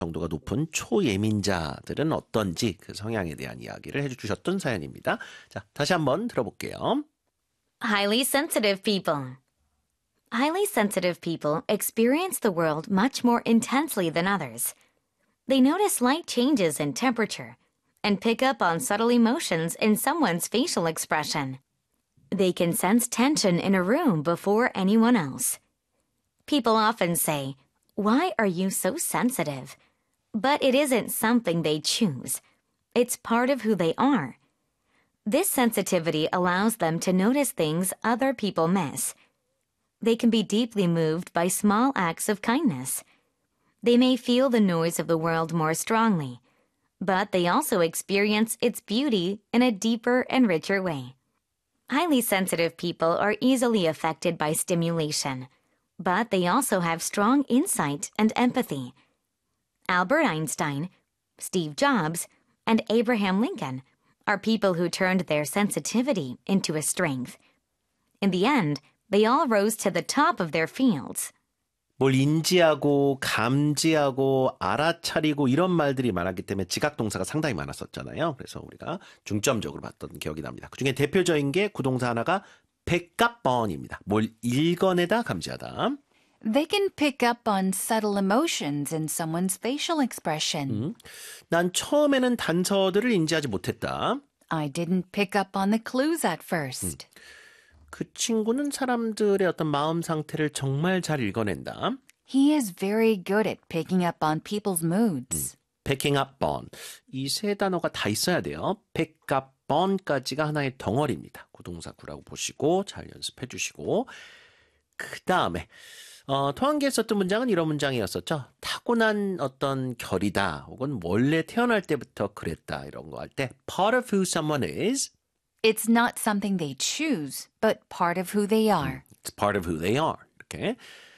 정도가 높은 초예민자들은 어떤지 그 성향에 대한 이야기를 해주셨던 사연입니다. 자, 다시 한번 들어볼게요. Highly sensitive people. Highly sensitive people experience the world much more intensely than others. They notice slight changes in temperature and pick up on subtle emotions in someone's facial expression. They can sense tension in a room before anyone else. People often say, "Why are you so sensitive?" But it isn't something they choose. It's part of who they are. This sensitivity allows them to notice things other people miss. They can be deeply moved by small acts of kindness. They may feel the noise of the world more strongly, but they also experience its beauty in a deeper and richer way. Highly sensitive people are easily affected by stimulation, but they also have strong insight and empathy. Albert Einstein, Steve Jobs, and Abraham Lincoln are people who turned their sensitivity into a strength. In the end, they all rose to the top of their fields. 뭘 인지하고 감지하고 알아차리고 이런 말들이 많았기 때문에 지각동사가 상당히 많았었잖아요. 그래서 우리가 중점적으로 봤던 기억이 납니다. 그중에 대표적인 게 구동사 하나가 pick up on입니다. 뭘 읽어내다 감지하다. They can pick up on subtle emotions in someone's facial expression. 난 처음에는 단서들을 인지하지 못했다. I didn't pick up on the clues at first. 그 친구는 사람들의 어떤 마음 상태를 정말 잘 읽어낸다. He is very good at picking up on people's moods. picking up on. 이 세 단어가 다 있어야 돼요. pick up on까지가 하나의 덩어리입니다. 구동사 구라고 보시고 잘 연습해 주시고 그 다음에 토한기에 썼던 문장은 이런 문장이었었죠. 타고난 어떤 결이다 혹은 원래 태어날 때부터 그랬다 이런 거 할 때 part of who someone is It's not something they choose, but part of who they are. It's part of who they are. 이렇게.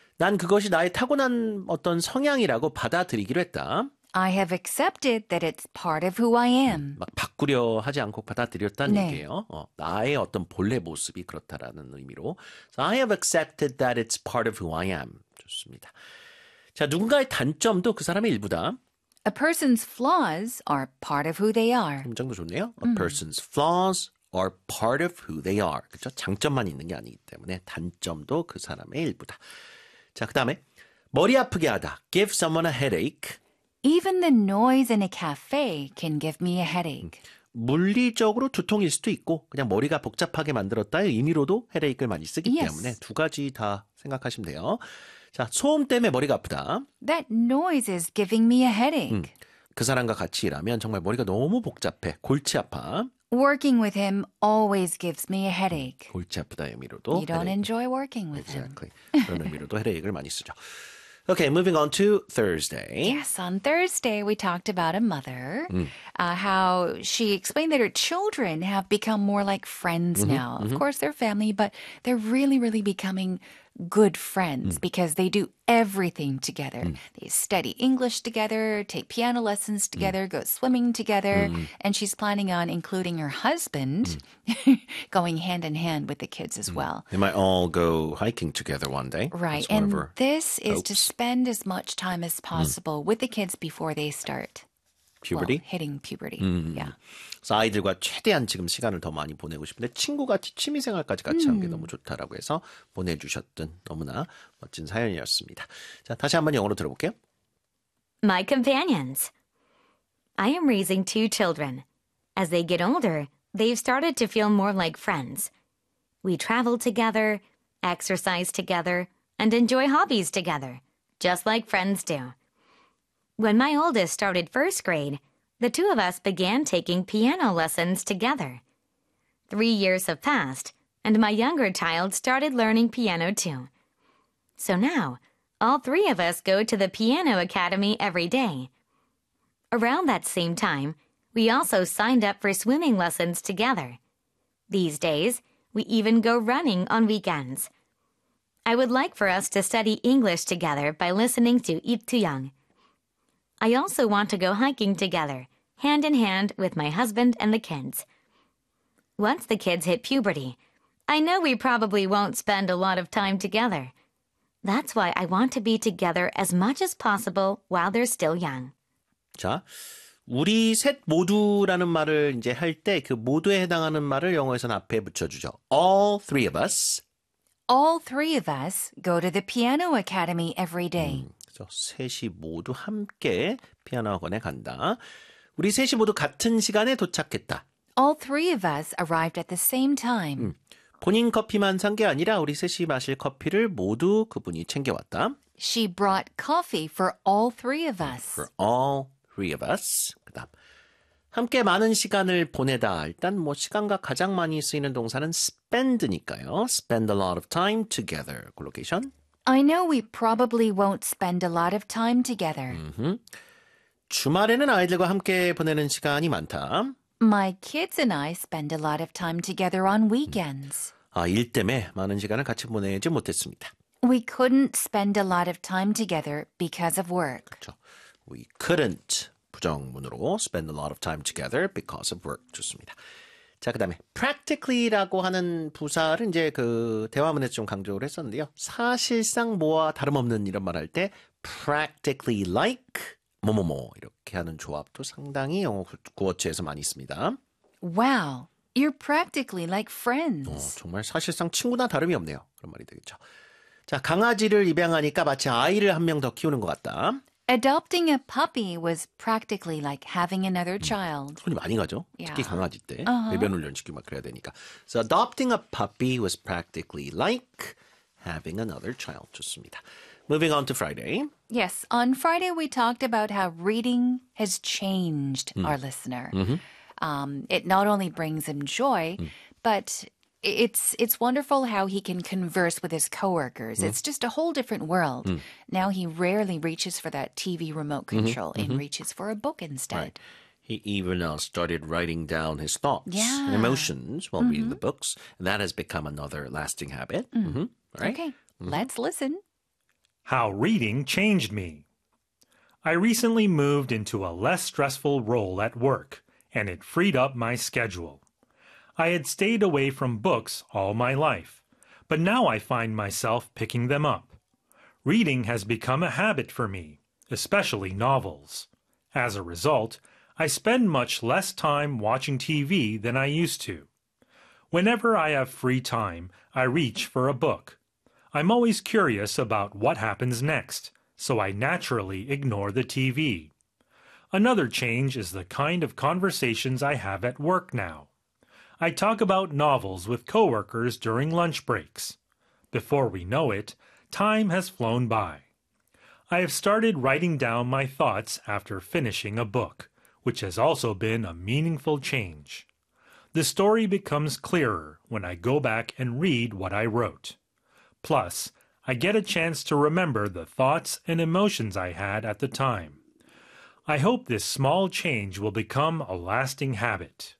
난 그것이 나의 타고난 어떤 성향이라고 받아들이기로 했다. I have accepted that it's part of who I am. 막 바꾸려 하지 않고 받아들였다는 네. 얘기예요. 나의 어떤 본래 모습이 그렇다라는 의미로. So I have accepted that it's part of who I am. 좋습니다. 자, 누군가의 단점도 그 사람의 일부다. A person's flaws are part of who they are. 문장도 좋네요. A person's flaws are part of who they are. 그렇죠? 장점만 있는 게 아니기 때문에 단점도 그 사람의 일부다. 자, 그 다음에 머리 아프게 하다. Give someone a headache. Even the noise in a cafe can give me a headache. 물리적으로 두통일 수도 있고 그냥 머리가 복잡하게 만들었다의 의미로도 헤데이크를 많이 쓰기 Yes. 때문에 두 가지 다 생각하시면 돼요. 자, 소음 때문에 머리가 아프다. That noise is giving me a headache. 그 사람과 같이 일하면 정말 머리가 너무 복잡해. 골치 아파. Working with him always gives me a headache. 골치 아프다의 의미로도 You don't 헤데이크. enjoy working with him. Exactly. 그런 의미로도 헤데이크를 많이 쓰죠. Okay, moving on to Thursday. Yes, on Thursday we talked about a mother, how she explained that her children have become more like friends now. Of course, they're family, but they're really, really becoming good friends because they do everything together. They study English together, take piano lessons together, go swimming together, and she's planning on including her husband going hand in hand with the kids as well. They might all go hiking together one day. Right, That's one and of her this is to hopes. spend as much time as possible with the kids before they start puberty. hitting puberty. Yeah. 그래서 아이들과 최대한 지금 시간을 더 많이 보내고 싶은데 친구같이 취미생활까지 같이 하는 게 너무 좋다라고 해서 보내주셨던 너무나 멋진 사연이었습니다. 자, 다시 한번 영어로 들어볼게요. My companions. I am raising 2 children. As they get older, they've started to feel more like friends. We travel together, exercise together, and enjoy hobbies together, just like friends do. When my oldest started first grade, the 2 of us began taking piano lessons together. 3 years have passed, and my younger child started learning piano too. So now, all 3 of us go to the piano academy every day. Around that same time, we also signed up for swimming lessons together. These days, we even go running on weekends. I would like for us to study English together by listening to Ip Tu-young. I also want to go hiking together, hand in hand with my husband and the kids. Once the kids hit puberty, I know we probably won't spend a lot of time together. That's why I want to be together as much as possible while they're still young. 자, 우리 셋 모두라는 말을 이제 할 때 그 모두에 해당하는 말을 영어에서는 앞에 붙여주죠. All three of us. All three of us go to the piano academy every day. 그래서 셋이 모두 함께 피아노 학원에 간다. 우리 셋이 모두 같은 시간에 도착했다. All three of us arrived at the same time. 본인 커피만 산 게 아니라 우리 셋이 마실 커피를 모두 그분이 챙겨왔다. She brought coffee for all three of us. For all three of us. 그다음 함께 많은 시간을 보내다. 일단 뭐 시간과 가장 많이 쓰이는 동사는 spend니까요. Spend a lot of time together. 콜로케이션. I know we probably won't spend a lot of time together. 주말에는 아이들과 함께 보내는 시간이 많다. My kids and I spend a lot of time together on weekends. 일 때문에 많은 시간을 같이 보내지 못했습니다. We couldn't spend a lot of time together because of work. 그렇죠. We couldn't 부정문으로 spend a lot of time together because of work. 좋습니다. 자, 그다음에 practically라고 하는 부사를 이제 그 대화문에서 좀 강조를 했었는데요. 사실상 뭐와 다름없는 이런 말 할 때 practically like 뭐뭐뭐 이렇게 하는 조합도 상당히 영어 구어체에서 많이 있습니다. Wow, you're practically like friends. 정말 사실상 친구나 다름이 없네요. 그런 말이 되겠죠. 자, 강아지를 입양하니까 마치 아이를 한 명 더 키우는 것 같다. Adopting a puppy was practically like having another child. 손이 많이 가죠. 특히 Yeah. 강아지 때 배변 훈련 시키고 막 그래야 되니까. So adopting a puppy was practically like having another child. 좋습니다. Moving on to Friday. Yes, on Friday we talked about how reading has changed our listener. It not only brings him joy, but it's wonderful how he can converse with his coworkers. It's just a whole different world. Now he rarely reaches for that TV remote control and reaches for a book instead. He even started writing down his thoughts and Yeah. emotions while reading the books. And that has become another lasting habit. Right? Okay, let's listen. How reading changed me. I recently moved into a less stressful role at work, and it freed up my schedule. I had stayed away from books all my life, but now I find myself picking them up. Reading has become a habit for me, especially novels. As a result, I spend much less time watching TV than I used to. Whenever I have free time, I reach for a book. I'm always curious about what happens next, so I naturally ignore the TV. Another change is the kind of conversations I have at work now. I talk about novels with coworkers during lunch breaks. Before we know it, time has flown by. I have started writing down my thoughts after finishing a book, which has also been a meaningful change. The story becomes clearer when I go back and read what I wrote. Plus, I get a chance to remember the thoughts and emotions I had at the time. I hope this small change will become a lasting habit.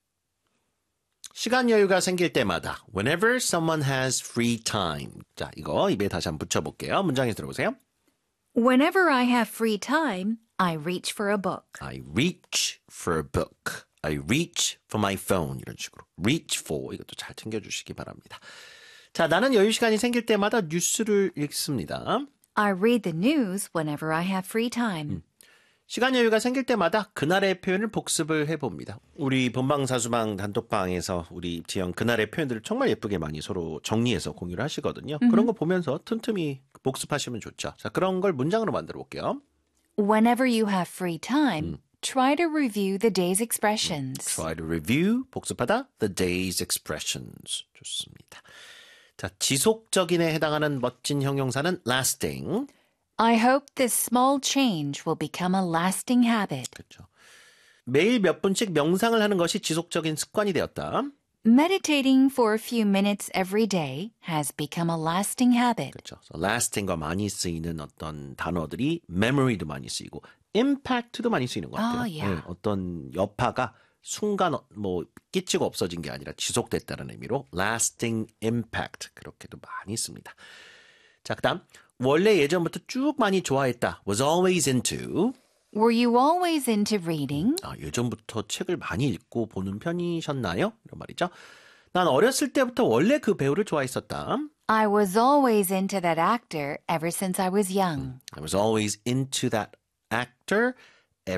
시간 여유가 생길 때마다 whenever someone has free time. 자, 이거 입에 다시 한번 붙여볼게요. 문장에 들어보세요. Whenever I have free time, I reach for a book. I reach for a book. I reach for my phone. 이런 식으로. reach for. 이것도 잘 챙겨주시기 바랍니다. 자, 나는 여유 시간이 생길 때마다 뉴스를 읽습니다. I read the news whenever I have free time. 시간 여유가 생길 때마다 그날의 표현을 복습을 해봅니다. 우리 본방사수방 단톡방에서 우리 입지영 그날의 표현들을 정말 예쁘게 많이 서로 정리해서 공유를 하시거든요. 그런 거 보면서 틈틈이 복습하시면 좋죠. 자, 그런 걸 문장으로 만들어 볼게요. Whenever you have free time, try to review the day's expressions. Try to review, 복습하다, the day's expressions. 좋습니다. 자, 지속적인에 해당하는 멋진 형용사는 lasting. I hope this small change will become a lasting habit. 그렇죠. 매일 몇 분씩 명상을 하는 것이 지속적인 습관이 되었다. Meditating for a few minutes every day has become a lasting habit. 그렇죠. So lasting과 많이 쓰이는 어떤 단어들이 memory도 많이 쓰이고 impact도 많이 쓰이는 것 같아요. Oh, yeah. 네, 어떤 여파가 순간 뭐 끼치고 없어진 게 아니라 지속됐다는 의미로 lasting impact 그렇게도 많이 씁니다. 자, 그다음 원래 예전부터 쭉 많이 좋아했다. was always into. Were you always into reading? 예전부터 책을 많이 읽고 보는 편이셨나요? 이런 말이죠. 난 어렸을 때부터 원래 그 배우를 좋아했었다. I was always into that actor ever since I was young. I was always into that actor